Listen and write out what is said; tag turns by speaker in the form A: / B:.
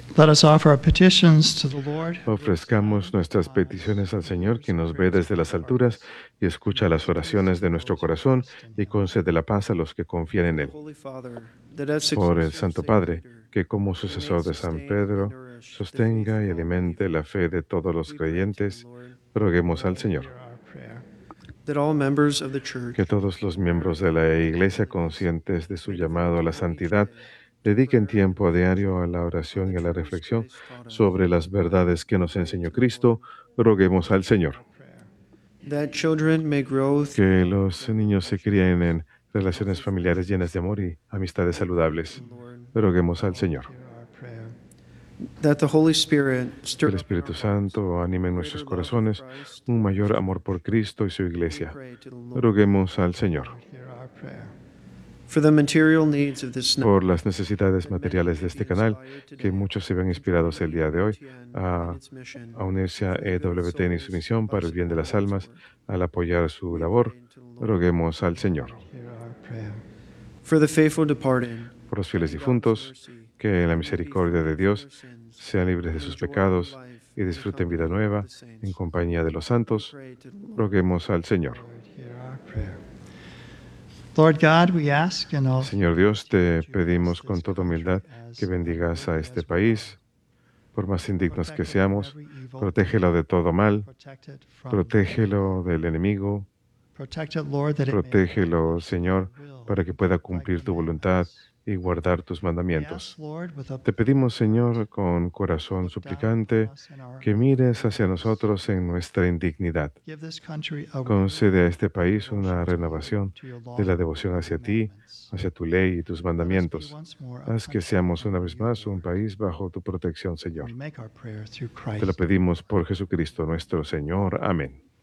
A: Let us offer our petitions to the Lord, who looks
B: Ofrezcamos
A: down
B: nuestras
A: upon
B: peticiones al
A: us and
B: Señor,
A: hears
B: quien
A: the
B: nos ve
A: prayers
B: desde
A: of
B: las
A: our
B: alturas
A: hearts.
B: y
A: He
B: escucha
A: gives
B: las
A: peace
B: oraciones
A: to
B: de nuestro
A: those who
B: corazón
A: trust in
B: y
A: him.
B: concede la paz a los que confían en
C: For the
B: Él.
C: Holy Father, that as
B: Por el
C: successor of
B: Santo
C: Saint
B: Padre,
C: Peter,
B: que como
C: he may
B: sucesor de San
C: sustain and
B: Pedro,
C: nourish the
B: sostenga
C: faith
B: y
C: of all
B: alimente la
C: believers.
B: fe de todos los
C: We pray to him,
B: creyentes,
C: Lord,
B: roguemos al
A: Lord,
B: Señor.
A: hear our prayer.
C: that all members of the
B: Que
C: Church,
B: todos los
C: aware
B: miembros
C: of
B: de
C: their
B: la
C: holy
B: Iglesia,
C: authorities,
B: conscientes de su
C: may devote
B: llamado a la
C: time each
B: santidad,
C: day to
B: dediquen
C: prayer and
B: tiempo a diario
C: reflection
B: a la
C: on
B: oración
C: the
B: y a la
C: truths
B: reflexión
C: Christ taught us.
B: sobre las verdades que
C: We
B: nos
C: pray
B: enseñó
C: to him, Lord,
B: Cristo, roguemos al
A: Hear
B: Señor.
A: our prayer.
C: that children may grow
B: Que
C: throughout
B: los
C: family
B: niños se
C: relationships
B: críen en
C: and
B: relaciones
C: healthy
B: familiares llenas
C: friendships.
B: de amor y amistades
C: We pray to
B: saludables.
C: him, Lord,
B: Roguemos al
A: Lord,
B: Señor.
A: hear our prayer.
C: that the Holy Spirit
B: Que el
C: stir up in our
B: Espíritu
C: hearts
B: Santo anime
C: a
B: en
C: greater
B: nuestros
C: love of
B: corazones
C: Christ
B: un
C: and his
B: mayor amor
C: church.
B: por Cristo y su
C: We
B: Iglesia.
C: pray to the Lord.
B: Roguemos al Señor.
A: Lord, hear our prayer.
C: For the material needs of this
B: Por las necesidades
C: that many
B: materiales de
C: may be
B: este canal,
C: inspired
B: que
C: today
B: muchos se ven
C: to join
B: inspirados el día de hoy
C: EWTN in
B: a,
C: its mission
B: a unirse a
C: for the good of
B: EWTN y su
C: souls
B: misión
C: by
B: para el bien de las
C: supporting its
B: almas,
C: work.
B: al apoyar su
C: We
B: labor.
C: pray to the Lord.
B: Roguemos al Señor.
A: Lord, hear our prayer.
C: For the faithful departed,
B: Por los fieles
C: that in God's
B: difuntos,
C: mercy
B: que en la
C: they may be
B: misericordia de
C: forgiven from
B: Dios
C: their sins
B: sean libres de
C: and
B: sus
C: enjoy new
B: pecados
C: life
B: y
C: in the
B: disfruten vida
C: company of
B: nueva
C: the
B: en
C: saints.
B: compañía de los
C: We
B: santos.
C: pray to the Lord.
B: Roguemos al Señor.
A: Lord, hear our prayer. Lord God, we ask in all
B: Señor Dios,
A: humility
B: te
A: that you bless
B: pedimos
A: this
B: con toda humildad
A: country
B: que
A: as
B: bendigas a
A: unworthy
B: este
A: as we are.
B: país, por más indignos que
A: Protect it from
B: seamos.
A: every evil.
B: Protégelo de todo mal,
A: Protect it from
B: protégelo del enemigo,
A: Protect it, Lord, that it may
B: protégelo,
A: accomplish
B: Señor,
A: thy will,
B: para que pueda
A: thy
B: cumplir tu voluntad
A: commandments.
B: y guardar tus
A: We
B: mandamientos.
A: ask, Lord, with a
B: Te pedimos, Señor,
A: heart,
B: con corazón
A: look down upon
B: suplicante,
A: us in our
B: que mires hacia
A: unworthiness.
B: nosotros en nuestra indignidad.
A: Give this country a
B: Concede a este
A: renewed
B: país
A: devotion
B: una
A: to you,
B: renovación
A: to your
B: de
A: law
B: la
A: and
B: devoción
A: your
B: hacia ti,
A: commandments.
B: hacia tu ley y tus
A: Let us be
B: mandamientos.
A: once more a
B: Haz que
A: country
B: seamos una
A: under
B: vez
A: you,
B: más un
A: Lord.
B: país bajo tu protección,
A: And we
B: Señor.
A: make our prayer through
B: Te lo
A: Christ.
B: pedimos por Jesucristo nuestro Señor. Amén.